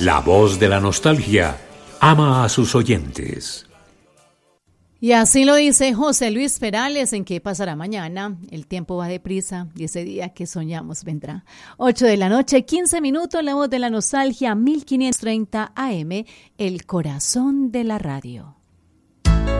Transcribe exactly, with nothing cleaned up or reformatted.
La voz de la nostalgia ama a sus oyentes. Y así lo dice José Luis Perales en ¿Qué pasará mañana? El tiempo va deprisa y ese día que soñamos vendrá. ocho de la noche, quince minutos, la voz de la nostalgia, mil quinientos treinta A M, el corazón de la radio.